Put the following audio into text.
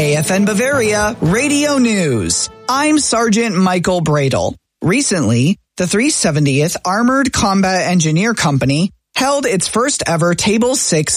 AFN Bavaria Radio News. I'm Sergeant Michael Bradle. Recently, the 370th Armored Combat Engineer Company held its first ever Table 6